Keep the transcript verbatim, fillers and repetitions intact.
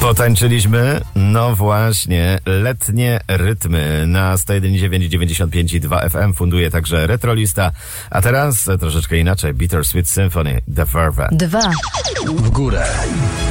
Potańczyliśmy, no właśnie, letnie rytmy na sto jeden dziewięć dziewięćdziesiąt pięć i dwa F M funduje także Retrolista, a teraz troszeczkę inaczej, Bittersweet Symphony, The Verve. Dwa. W górę.